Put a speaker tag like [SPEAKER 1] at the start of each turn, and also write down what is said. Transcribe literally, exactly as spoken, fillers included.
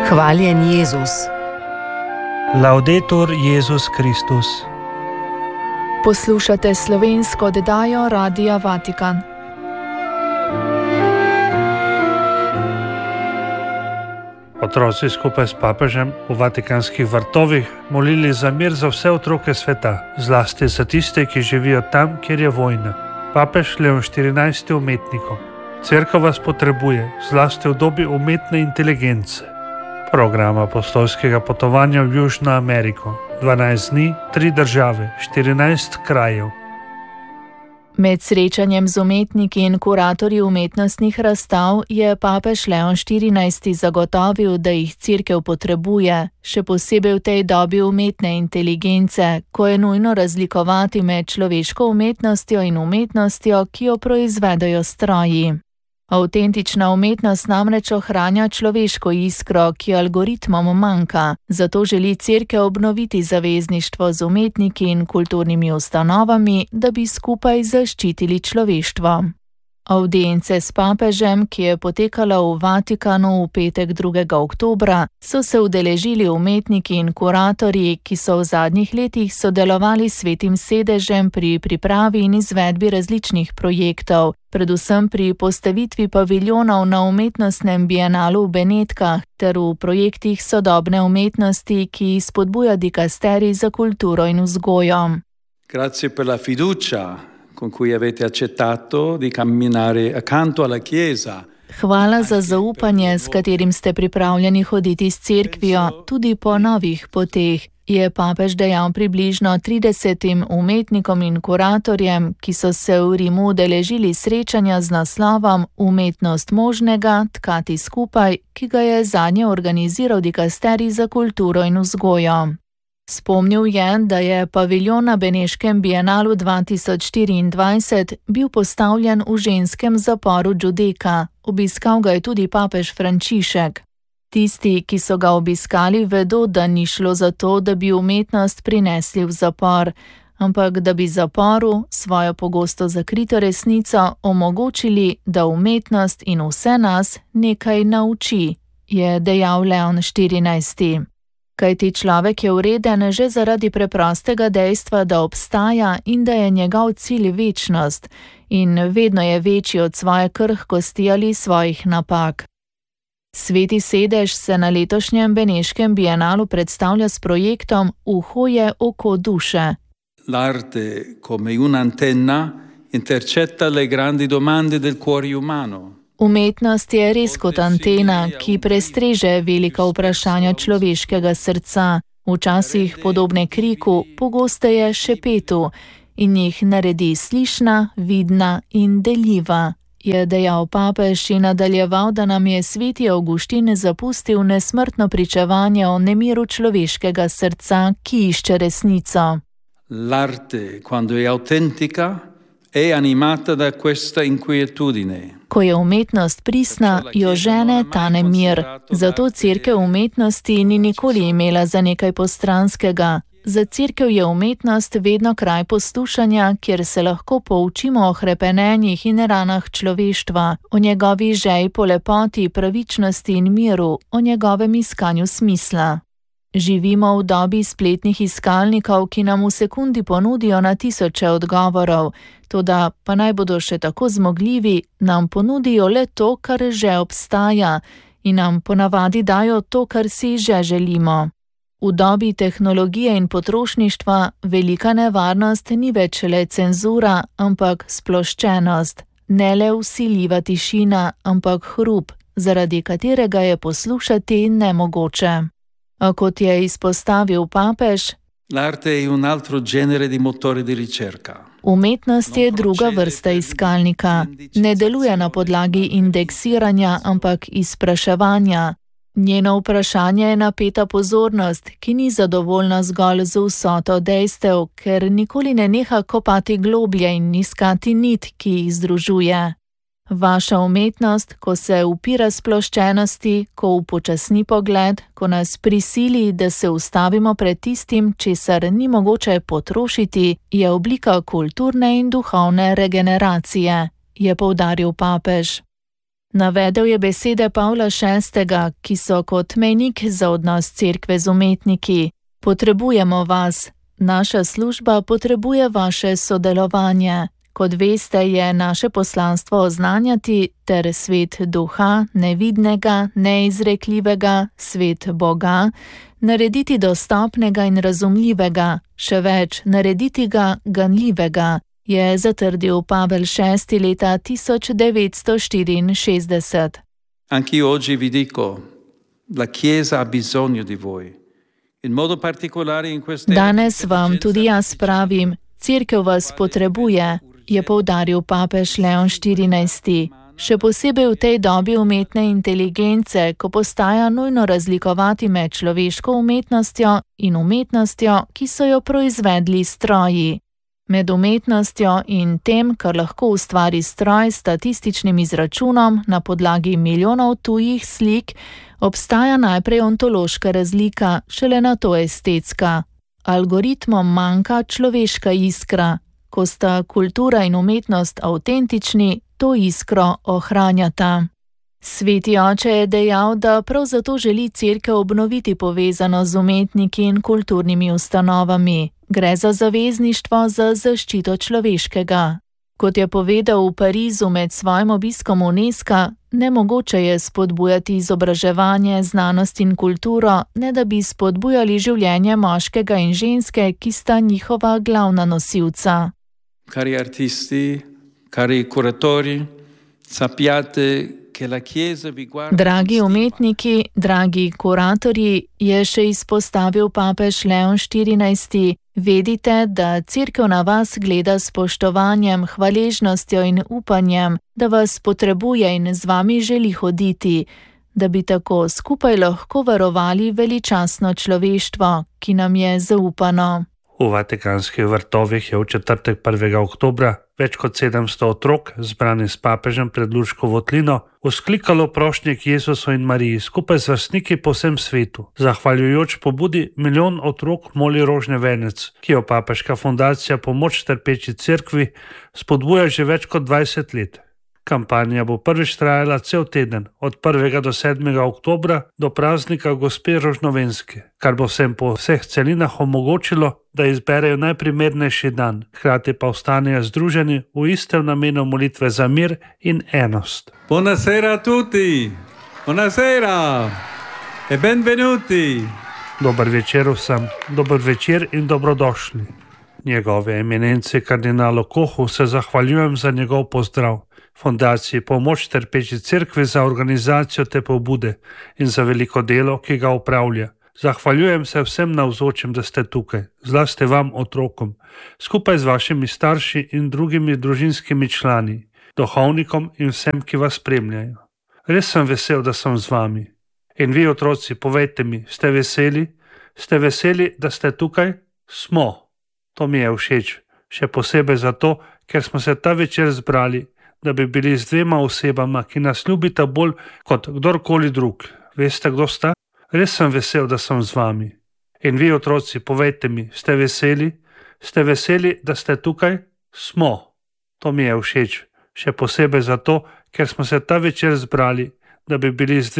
[SPEAKER 1] Hvaljen Jezus.
[SPEAKER 2] Laudetur Jezus Kristus.
[SPEAKER 3] Poslušate slovensko oddajo Radia Vatikan.
[SPEAKER 2] Otroci skupaj s papežem v vatikanskih vrtovih molili za mir za vse otroke sveta, zlasti za tiste, ki živijo tam, kjer je vojna. Papež Leon štirinajsti umetnikom. Cerkev vas potrebuje, zlasti v dobi umetne inteligence. Program apostolskega potovanja v Južno Ameriko. dvanajst dni, tri države, štirinajst krajev.
[SPEAKER 3] Med srečanjem z umetniki in kuratorji umetnostnih razstav je papež Leon štirinajsti zagotovil, da jih cerkev potrebuje, še posebej v tej dobi umetne inteligence, ko je nujno razlikovati med človeško umetnostjo in umetnostjo, ki jo proizvedajo stroji. Avtentična umetnost namreč ohranja človeško iskro, ki algoritmom manjka, zato želi cerkev obnoviti zavezništvo z umetniki in kulturnimi ustanovami, da bi skupaj zaščitili človeštvo. Avdience s papežem, ki je potekala v Vatikanu v petek drugega oktobra, so se udeležili umetniki in kuratorji, ki so v zadnjih letih sodelovali s Svetim sedežem pri pripravi in izvedbi različnih projektov, predvsem pri postavitvi paviljonov na umetnostnem bienalu v Benetkah ter v projektih sodobne umetnosti, ki spodbuja dikasterij za kulturo in vzgojo.
[SPEAKER 4] Grazie per la fiducia con cui avete accettato di camminare accanto alla Chiesa.
[SPEAKER 3] Hvala za zaupanje, s katerim ste pripravljeni hoditi s cerkvijo, tudi po novih poteh, je papež dejal približno tridesetim umetnikom in kuratorjem, ki so se v Rimu udeležili srečanja z naslovom Umetnost možnega, tkati skupaj, ki ga je zadnje organiziral dikasterij za kulturo in vzgojo. Spomnil je, da je paviljon na Beneškem bienalu dva tisoč štiriindvajset bil postavljen v ženskem zaporu Giudecca, obiskal ga je tudi papež Frančišek. Tisti, ki so ga obiskali, vedo, da ni šlo za to, da bi umetnost prinesli v zapor, ampak da bi zaporu, svojo pogosto zakrito resnico, omogočili, da umetnost in vse nas nekaj nauči, je dejal Leon štirinajsti. Kajti človek je vreden že zaradi preprostega dejstva, da obstaja in da je njegov cilj večnost in vedno je večji od svoje krhkosti ali svojih napak. Sveti sedež se na letošnjem Beneškem bienalu predstavlja s projektom Uho je oko duše.
[SPEAKER 4] L'arte come un'antenna intercetta le grandi domande del cuore umano.
[SPEAKER 3] Umetnost je res kot antena, ki prestreže velika vprašanja človeškega srca, včasih podobne kriku, pogosteje šepetu, in jih naredi slišna, vidna in deljiva, je dejal papež in nadaljeval, da nam je sveti Avguštin zapustil nesmrtno pričevanje o nemiru človeškega srca, ki išče resnico.
[SPEAKER 4] L'arte, quando è autentica, è animata da questa inquietudine.
[SPEAKER 3] Ko je umetnost pristna, jo žene ta nemir. Zato cerkev umetnosti ni nikoli imela za nekaj postranskega. Za cerkev je umetnost vedno kraj poslušanja, kjer se lahko poučimo o hrepenenjih in ranah človeštva, o njegovi žeji po lepoti, pravičnosti in miru, o njegovem iskanju smisla. Živimo v dobi spletnih iskalnikov, ki nam v sekundi ponudijo na tisoče odgovorov, toda pa naj bodo še tako zmogljivi, nam ponudijo le to, kar že obstaja, in nam ponavadi dajo to, kar si že želimo. V dobi tehnologije in potrošništva velika nevarnost ni več le cenzura, ampak sploščenost, ne le vsiljiva tišina, ampak hrup, zaradi katerega je poslušati nemogoče. A kot je izpostavil papež,
[SPEAKER 4] l'arte è un altro genere di motore di ricerca.
[SPEAKER 3] Umetnost je druga vrsta iskalnika. Ne deluje na podlagi indeksiranja, ampak izpraševanja. Njeno vprašanje je napeta pozornost, ki ni zadovoljna zgolj z vsoto dejstev, ker nikoli ne neha kopati globlje in iskati nit, ki jih združuje. Vaša umetnost, ko se upira sploščenosti, ko upočasni pogled, ko nas prisili, da se ustavimo pred tistim, česar ni mogoče potrošiti, je oblika kulturne in duhovne regeneracije, je poudaril papež. Navedel je besede Pavla šestega, ki so kot mejnik za odnos cerkve z umetniki. Potrebujemo vas. Naša služba potrebuje vaše sodelovanje. Kot veste, je naše poslanstvo oznanjati ter svet duha, nevidnega, neizrekljivega, svet Boga, narediti dostopnega in razumljivega, še več, narediti ga ganljivega, je zatrdil Pavel šesti leta tisoč devetsto štiriinšestdeset.
[SPEAKER 4] Anche oggi vi dico, la Chiesa ha bisogno di voi. In modo particolare in queste
[SPEAKER 3] Danes vam tudi jaz pravim, cerkev vas potrebuje, je poudaril papež Leon štirinajsti. Še posebej v tej dobi umetne inteligence, ko postaja nujno razlikovati med človeško umetnostjo in umetnostjo, ki so jo proizvedli stroji. Med umetnostjo in tem, kar lahko ustvari stroj s statističnim izračunom na podlagi milijonov tujih slik, obstaja najprej ontološka razlika, šele nato estetska. Algoritmom manjka človeška iskra. Ko sta kultura in umetnost avtentični, to iskro ohranjata. Sveti oče je dejal, da prav zato želi cerkev obnoviti povezano z umetniki in kulturnimi ustanovami. Gre za zavezništvo za zaščito človeškega. Kot je povedal v Parizu med svojim obiskom UNESCO, nemogoče je spodbujati izobraževanje, znanost in kulturo, ne da bi spodbujali življenje moškega in ženske, ki sta njihova glavna nosilca.
[SPEAKER 4] Cari artisti, cari curatori, sappiate che la Chiesa vi guarda.
[SPEAKER 3] Dragi umetniki, dragi kuratorji, je še izpostavil papež Leon štirinajsti, vedite, da cerkev na vas gleda s spoštovanjem, hvaležnostjo in upanjem, da vas potrebuje in z vami želi hoditi, da bi tako skupaj lahko varovali veličastno človeštvo, ki nam je zaupano.
[SPEAKER 2] V Vatikanskih vrtovih je v četrtek prvega oktobra več kot sedemsto otrok, zbrani s papežem pred Luško votlino, vzklikalo prošnje k Jezusu in Mariji skupaj z vrstniki po vsem svetu. Zahvaljujoč pobudi milijon otrok moli rožni venec, ki jo Papeška fundacija Pomoč trpeči cerkvi spodbuja že več kot dvajset let. Kampanja bo prvič trajala cel teden, od prvega do sedmega oktobra do praznika Gospe Rožnovenske, kar bo vsem po vseh celinah omogočilo, da izberejo najprimernejši dan, hkrati pa ostanejo združeni v istem namenu molitve za mir in enost.
[SPEAKER 4] Buonasera a tutti! Buonasera! E benvenuti!
[SPEAKER 2] Dober večer vsem, dober večer in dobrodošli. Njegove eminence kardinalu Kohu se zahvaljujem za njegov pozdrav. Fundaciji Pomoč trpeči cerkvi za organizacijo te pobude in za veliko delo, ki ga upravlja. Zahvaljujem se vsem navzočim, da ste tukaj, zlasti vam otrokom, skupaj z vašimi starši in drugimi družinskimi člani, duhovnikom in vsem, ki vas spremljajo. Res sem vesel, da sem z vami. In vi, otroci, povejte mi, ste veseli? Ste veseli, da ste tukaj? Smo. To mi je všeč, še posebej zato, ker smo se ta večer zbrali, da bi bili z dvema osebama, ki nas ljubita bolj kot kdorkoli drug. Veste, kdo sta? Res sem vesel, da sem z vami. In vi, otroci, povejte mi, ste veseli? Ste veseli, da ste tukaj? Smo. To mi je všeč, še posebej zato, ker smo se ta večer zbrali, da bi bili z